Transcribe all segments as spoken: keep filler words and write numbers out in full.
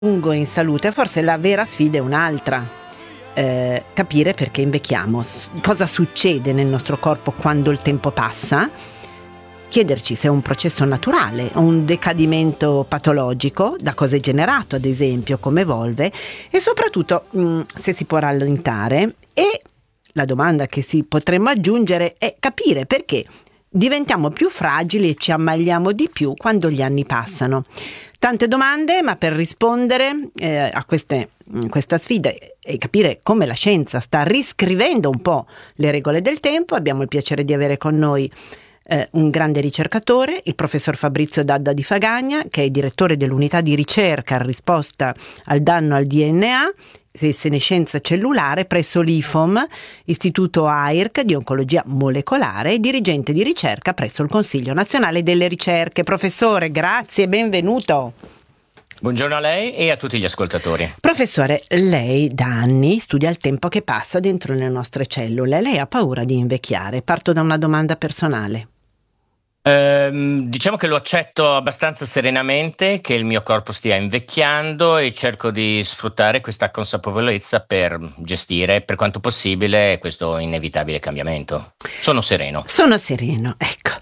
lungo in salute, forse la vera sfida è un'altra, eh, capire perché invecchiamo, s- cosa succede nel nostro corpo quando il tempo passa, chiederci se è un processo naturale o un decadimento patologico, da cosa è generato ad esempio, come evolve e soprattutto mh, se si può rallentare. E la domanda che si potremmo aggiungere è capire perché diventiamo più fragili e ci ammaliamo di più quando gli anni passano. Tante domande, ma per rispondere eh, a queste, questa sfida e capire come la scienza sta riscrivendo un po' le regole del tempo, abbiamo il piacere di avere con noi eh, un grande ricercatore, il professor Fabrizio D'Adda di Fagagna, che è direttore dell'unità di ricerca in risposta al danno al D N A e senescenza cellulare presso l'I F O M, Istituto A I R C di Oncologia Molecolare, e dirigente di ricerca presso il Consiglio Nazionale delle Ricerche. Professore, grazie e benvenuto. Buongiorno a lei e a tutti gli ascoltatori. Professore, lei da anni studia il tempo che passa dentro le nostre cellule. Lei ha paura di invecchiare? Parto da una domanda personale. Ehm, diciamo che lo accetto abbastanza serenamente che il mio corpo stia invecchiando e cerco di sfruttare questa consapevolezza per gestire per quanto possibile questo inevitabile cambiamento. Sono sereno. Sono sereno, ecco.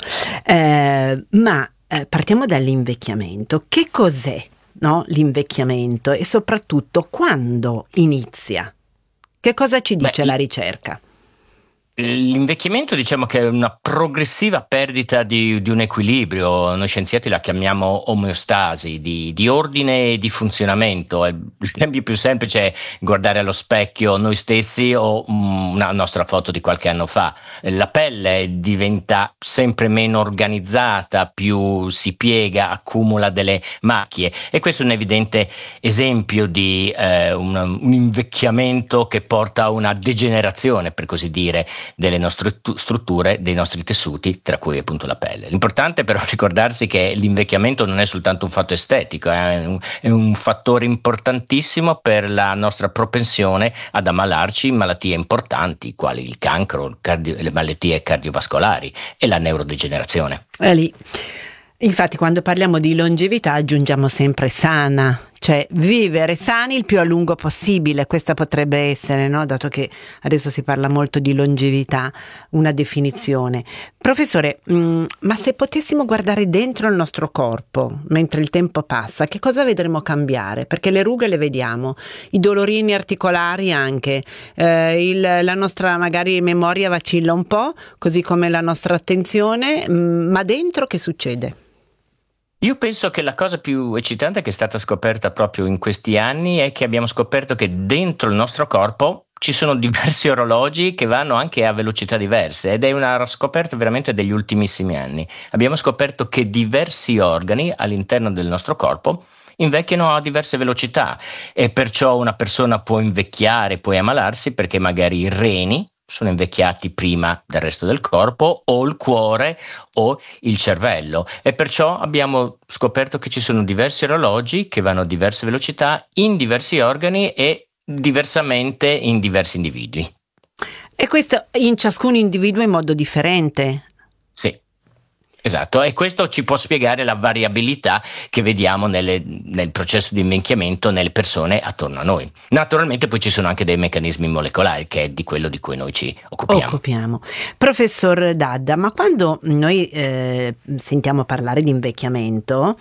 Eh, ma eh, partiamo dall'invecchiamento. Che cos'è, no, l'invecchiamento e soprattutto quando inizia? Che cosa ci dice Beh, la ricerca? L'invecchiamento diciamo che è una progressiva perdita di, di un equilibrio, noi scienziati la chiamiamo omeostasi, di, di ordine e di funzionamento. L'esempio più semplice è guardare allo specchio noi stessi o una nostra foto di qualche anno fa. La pelle diventa sempre meno organizzata, più si piega, accumula delle macchie e questo è un evidente esempio di eh, un, un invecchiamento che porta a una degenerazione, per così dire, delle nostre tu- strutture, dei nostri tessuti, tra cui appunto la pelle. L'importante però è ricordarsi che l'invecchiamento non è soltanto un fatto estetico, è un, è un fattore importantissimo per la nostra propensione ad ammalarci in malattie importanti, quali il cancro, il cardio- le malattie cardiovascolari e la neurodegenerazione. È lì. Infatti quando parliamo di longevità aggiungiamo sempre sana, cioè vivere sani il più a lungo possibile. Questa potrebbe essere, no? Dato che adesso si parla molto di longevità, una definizione. Professore, mh, ma se potessimo guardare dentro il nostro corpo mentre il tempo passa, che cosa vedremo cambiare? Perché le rughe le vediamo, i dolorini articolari anche, eh, il, la nostra magari memoria vacilla un po', così come la nostra attenzione, mh, ma dentro che succede? Io penso che la cosa più eccitante che è stata scoperta proprio in questi anni è che abbiamo scoperto che dentro il nostro corpo ci sono diversi orologi che vanno anche a velocità diverse ed è una scoperta veramente degli ultimissimi anni. Abbiamo scoperto che diversi organi all'interno del nostro corpo invecchiano a diverse velocità e perciò una persona può invecchiare, può ammalarsi perché magari i reni sono invecchiati prima del resto del corpo o il cuore o il cervello e perciò abbiamo scoperto che ci sono diversi orologi che vanno a diverse velocità in diversi organi e diversamente in diversi individui. E questo in ciascun individuo in modo differente. Sì. Esatto, e questo ci può spiegare la variabilità che vediamo nelle, nel processo di invecchiamento nelle persone attorno a noi. Naturalmente poi ci sono anche dei meccanismi molecolari, che è di quello di cui noi ci occupiamo. Occupiamo. Professor D'Adda, ma quando noi eh, sentiamo parlare di invecchiamento,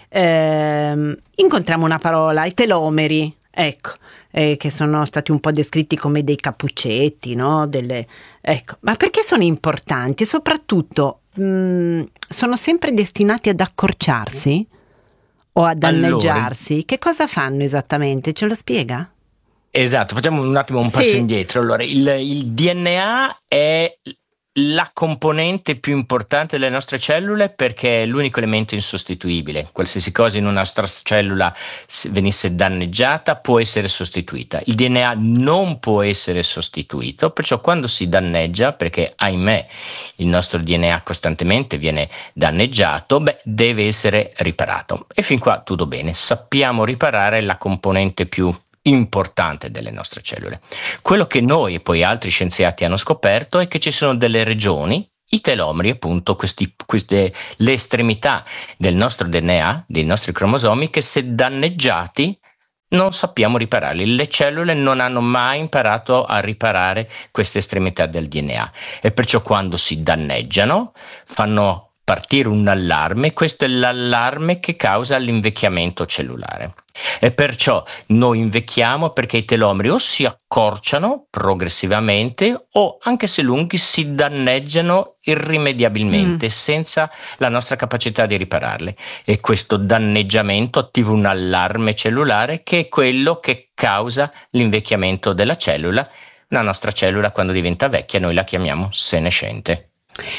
eh, incontriamo una parola, i telomeri. Ecco, eh, che sono stati un po' descritti come dei cappuccetti, no? Delle, ecco, ma perché sono importanti e soprattutto mh, sono sempre destinati ad accorciarsi o a danneggiarsi? Allora, che cosa fanno esattamente? Ce lo spiega? Esatto, facciamo un attimo un passo sì. indietro. Allora, il, il D N A è la componente più importante delle nostre cellule perché è l'unico elemento insostituibile. Qualsiasi cosa in una nostra cellula venisse danneggiata può essere sostituita. Il D N A non può essere sostituito, perciò quando si danneggia, perché ahimè il nostro D N A costantemente viene danneggiato, beh, deve essere riparato. E fin qua tutto bene, sappiamo riparare la componente più importante delle nostre cellule. Quello che noi e poi altri scienziati hanno scoperto è che ci sono delle regioni, i telomeri, appunto, questi, queste, le estremità del nostro D N A, dei nostri cromosomi, che se danneggiati non sappiamo ripararli. Le cellule non hanno mai imparato a riparare queste estremità del D N A e perciò quando si danneggiano fanno partire un allarme. Questo è l'allarme che causa l'invecchiamento cellulare. E perciò noi invecchiamo perché i telomeri o si accorciano progressivamente o, anche se lunghi, si danneggiano irrimediabilmente mm. senza la nostra capacità di ripararli. E questo danneggiamento attiva un allarme cellulare che è quello che causa l'invecchiamento della cellula. La nostra cellula, quando diventa vecchia, noi la chiamiamo senescente.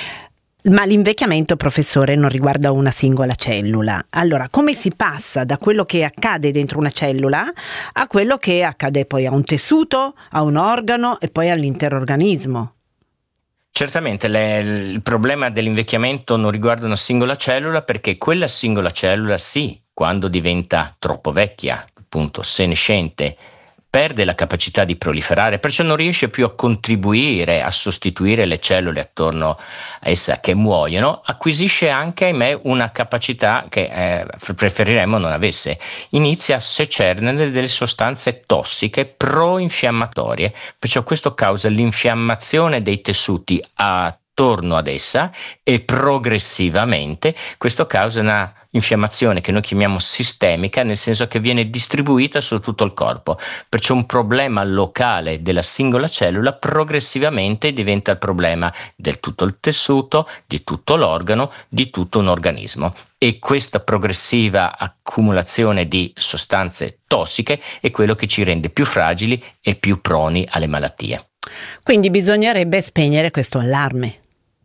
Ma l'invecchiamento, professore, non riguarda una singola cellula. Allora, come si passa da quello che accade dentro una cellula a quello che accade poi a un tessuto, a un organo e poi all'intero organismo? Certamente le, il problema dell'invecchiamento non riguarda una singola cellula, perché quella singola cellula, sì, quando diventa troppo vecchia, appunto senescente, perde la capacità di proliferare, perciò non riesce più a contribuire a sostituire le cellule attorno a essa che muoiono, acquisisce anche, ahimè, una capacità che eh, preferiremmo non avesse. Inizia a secernere delle sostanze tossiche pro-infiammatorie, perciò questo causa l'infiammazione dei tessuti attorno ad essa e progressivamente questo causa una infiammazione che noi chiamiamo sistemica, nel senso che viene distribuita su tutto il corpo. Perciò un problema locale della singola cellula progressivamente diventa il problema del tutto il tessuto, di tutto l'organo, di tutto un organismo. E questa progressiva accumulazione di sostanze tossiche è quello che ci rende più fragili e più proni alle malattie. Quindi bisognerebbe spegnere questo allarme.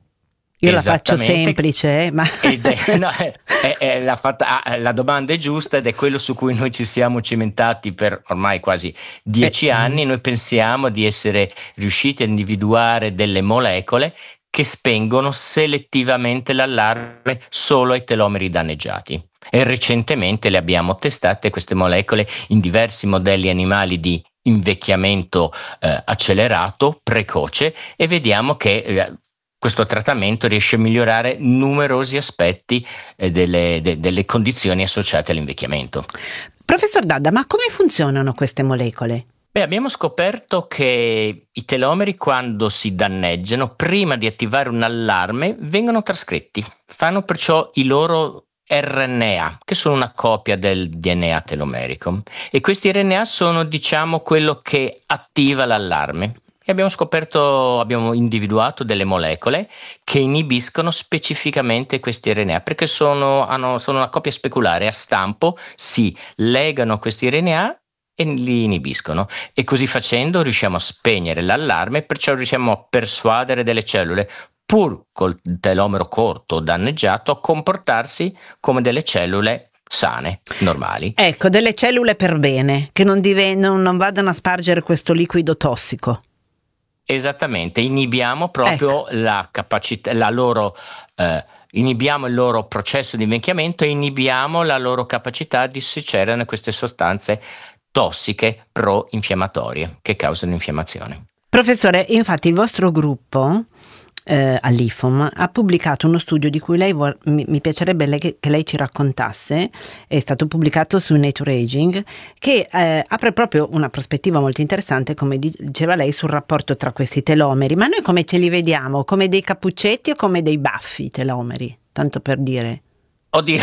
Io la faccio semplice, eh, ma ed è, no, è, è la, fatta, la domanda è giusta ed è quello su cui noi ci siamo cimentati per ormai quasi dieci eh, anni. Noi pensiamo di essere riusciti a individuare delle molecole che spengono selettivamente l'allarme solo ai telomeri danneggiati. E recentemente le abbiamo testate queste molecole in diversi modelli animali di invecchiamento eh, accelerato, precoce, e vediamo che eh, questo trattamento riesce a migliorare numerosi aspetti eh, delle, de, delle condizioni associate all'invecchiamento. Professor D'Adda, ma come funzionano queste molecole? Beh, abbiamo scoperto che i telomeri, quando si danneggiano, prima di attivare un allarme, vengono trascritti. Fanno perciò i loro R N A, che sono una copia del D N A telomerico. E questi R N A sono, diciamo, quello che attiva l'allarme. E abbiamo scoperto, abbiamo individuato delle molecole che inibiscono specificamente questi R N A, perché sono, hanno, sono una copia speculare, a stampo si legano a questi R N A e li inibiscono, e così facendo riusciamo a spegnere l'allarme, perciò riusciamo a persuadere delle cellule, pur col telomero corto o danneggiato, a comportarsi come delle cellule sane, normali. Ecco, delle cellule per bene, che non, diven- non, non vadano a spargere questo liquido tossico. Esattamente, inibiamo proprio ecco. la capacità, la loro, eh, inibiamo il loro processo di invecchiamento e inibiamo la loro capacità di secernere queste sostanze tossiche pro-infiammatorie che causano infiammazione. Professore, infatti il vostro gruppo eh, all'I F O M ha pubblicato uno studio di cui lei vor- mi, mi piacerebbe lei che, che lei ci raccontasse. È stato pubblicato su Nature Aging, che eh, apre proprio una prospettiva molto interessante, come diceva lei, sul rapporto tra questi telomeri. Ma noi come ce li vediamo? Come dei cappuccetti o come dei baffi i telomeri? Tanto per dire. Oddio,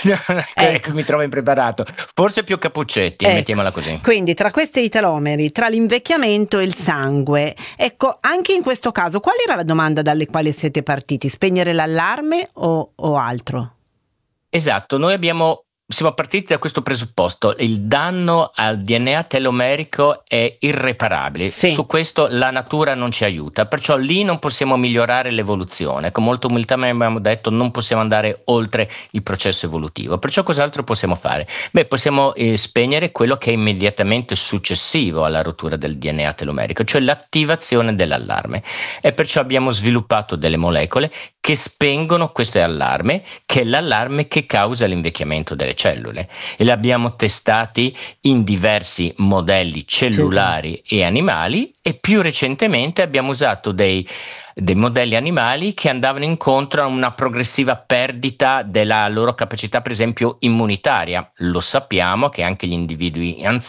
ecco, mi trovo impreparato. Forse più cappuccetti, ecco, mettiamola così. Quindi tra questi telomeri, tra l'invecchiamento e il sangue, ecco, anche in questo caso, qual era la domanda dalle quali siete partiti? Spegnere l'allarme o, o altro? Esatto, noi abbiamo siamo partiti da questo presupposto: il danno al D N A telomerico è irreparabile. Sì. Su questo la natura non ci aiuta, perciò lì non possiamo migliorare l'evoluzione. Con molta umiltà abbiamo detto non possiamo andare oltre il processo evolutivo. Perciò cos'altro possiamo fare? Beh, possiamo eh, spegnere quello che è immediatamente successivo alla rottura del D N A telomerico, cioè l'attivazione dell'allarme. E perciò abbiamo sviluppato delle molecole che spengono questo allarme, che è l'allarme che causa l'invecchiamento delle cellule, e li abbiamo testati in diversi modelli cellulari sì. e animali, e più recentemente abbiamo usato dei, dei modelli animali che andavano incontro a una progressiva perdita della loro capacità, per esempio immunitaria. Lo sappiamo che anche gli individui anziani